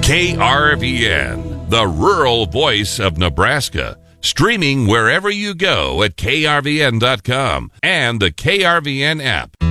KRVN, the rural voice of Nebraska. Streaming wherever you go at krvn.com and the KRVN app.